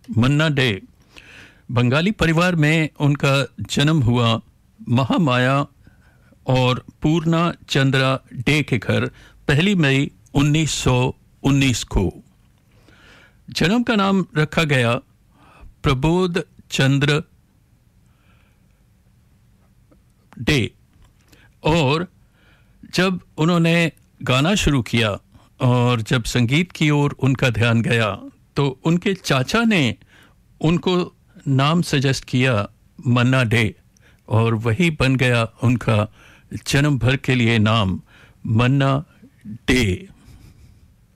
मन्ना day. Bengali परिवार में उनका जन्म हुआ महामाया और पूर्णा चंद्रा डे के घर 1 मई 1919 को। जन्म का नाम रखा गया प्रबोध चंद्र डे, और जब उन्होंने गाना शुरू किया और जब संगीत की ओर उनका ध्यान गया तो उनके चाचा ने उनको नाम सजेस्ट किया मन्ना डे, और वही बन गया उनका जन्म भर के लिए नाम मन्ना डे।